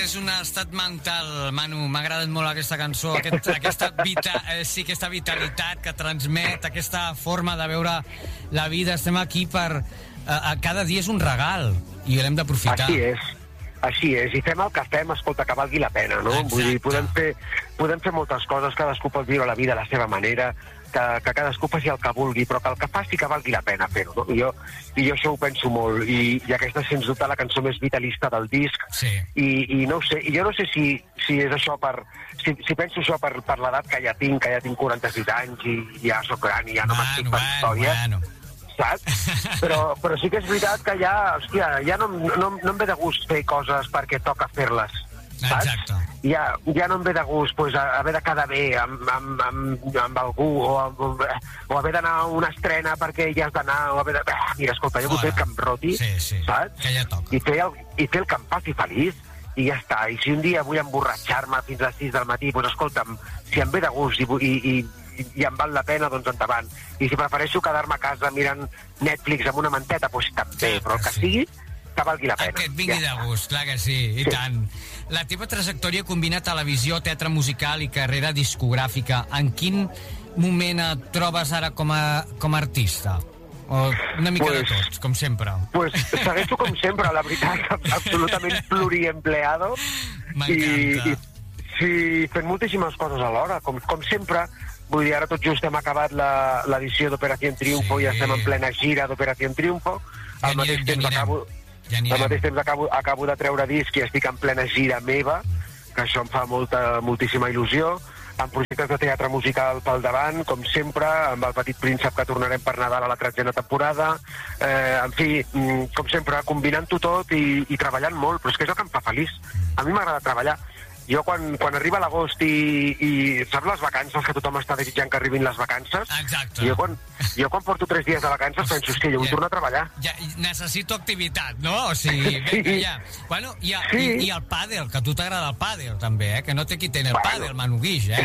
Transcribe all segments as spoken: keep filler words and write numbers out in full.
és un estat mental, Manu. M'ha agradat molt aquesta cançó, aquest, aquesta, vita, eh, sí, aquesta vitalitat que transmet, aquesta forma de veure la vida. Estem aquí per... Eh, cada dia és un regal i l'hem d'aprofitar. Així és. Així és, i fem el que fem, escolta, que valgui la pena, no? Exacte. Vull dir, podem fer, podem fer moltes coses, cadascú pot viure la vida a la seva manera, que, que cadascú faci el que vulgui, però que el que faci que valgui la pena fer-ho, no? I jo, i jo això ho penso molt, i, i aquesta és sens dubte la cançó més vitalista del disc, sí. i, i no ho sé, i jo no sé si, si és això per... Si, si penso això per, per l'edat que ja tinc, que ja tinc quaranta-sis anys, i ja sóc gran, i ja no m'estic per història... Bueno. Saps? Però, però sí que és veritat que ja, hòstia, ja no, no, no em ve de gust fer coses perquè toca fer-les, saps? Exacte. Ja, ja no em ve de gust pues, haver de quedar bé amb, amb, amb, amb algú o, amb, o haver d'anar a una estrena perquè ja has d'anar o haver de... Ah, mira, escolta, jo vull fer el que em roti, sí, sí, saps? Que ja toca. I fer, el, I fer el que em faci feliç i ja està. I si un dia vull emborratxar-me fins a les sis del matí, doncs escolta'm, si em ve de gust i, i, i i em val la pena, doncs endavant. I si prefereixo quedar-me a casa mirant Netflix amb una manteta, doncs també, però el que sigui, que valgui la pena. Que et vingui de gust, clar que sí, i sí. tant. La teva trajectòria combina televisió, teatre musical i carrera discogràfica. En quin moment et trobes ara com a, com a artista? O una mica pues, de tots, com sempre? Pues segueixo com sempre, la veritat, absolutament pluriempleado. M'encanta. I, i sí, fent moltíssimes coses alhora, com, com sempre. Vull dir, ara tot just hem acabat l'edició d'Operació Triunfo sí. i estem en plena gira d'Operació Triunfo. Ja al mateix anirem, temps, ja acabo, ja al mateix temps acabo, acabo de treure disc i estic en plena gira meva, que això em fa molta, moltíssima il·lusió. Amb projectes de teatre musical pel davant, com sempre, amb el Petit Príncep que tornarem per Nadal a la tretzena temporada. Eh, en fi, com sempre, combinant-ho tot i, i treballant molt, però és que és el que em fa feliç. A mi m'agrada treballar. Jo, quan, quan arriba l'agost i, i saps les vacances, que tothom està desitjant que arribin les vacances? Exacte. Jo quan, jo quan porto tres dies de vacances penso, hòstia, jo vull ja, tornar a treballar. Ja, necessito activitat, no? O sigui, vinga, ja. Bueno, i, sí. i, i el pàdel, que a tu t'agrada el pàdel, també, eh? Que no té qui té el bueno. pàdel, Manu Guix, eh?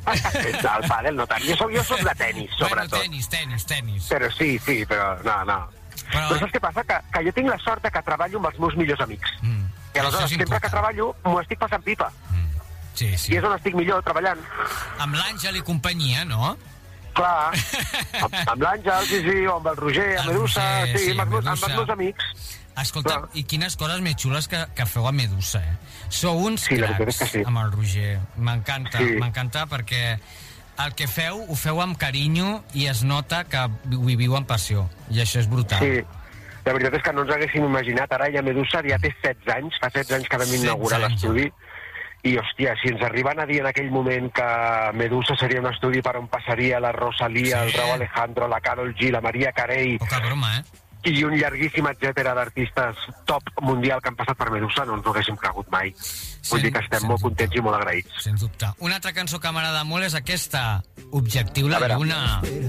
El pàdel no tant. Jo soc, jo soc de tenis, sobretot. Bueno, tenis, tenis, tenis. Però sí, sí, però no, no. Però, però saps què passa? Que, que jo tinc la sort que treballo amb els meus millors amics. Mm. I aleshores, sempre que treballo, m'ho estic passant pipa. Mm. Sí, sí. I és on estic millor, treballant. Amb l'Àngel i companyia, no? Clar, amb, amb l'Àngel, sí, sí, o amb el Roger, amb Medusa, Roger, sí, sí, amb, Medusa. amb els meus amics. Escolta, clar. I quines coses més xules que, que feu a Medusa, eh? Sou uns sí, cracs sí. amb el Roger. M'encanta, sí. m'encanta perquè el que feu ho feu amb carinyo i es nota que ho viviu amb passió. I això és brutal. Sí. La veritat és que no ens haguéssim imaginat. Ara ja Medusa ja té setze anys, fa setze anys que vam inaugurar l'estudi, i, hòstia, si ens arriben a dir en aquell moment que Medusa seria un estudi per on passaria la Rosalía, sí. el Rauw Alejandro, la Karol G, la Maria Carey... Poca broma, eh? I un llarguíssim etcètera d'artistes top mundial que han passat per Medusa, no ens ho haguéssim cregut mai. Sen, Vull dir que estem molt contents i molt agraïts. Sens dubte. Una altra cançó que m'agrada molt és aquesta, Objectiu la Lluna.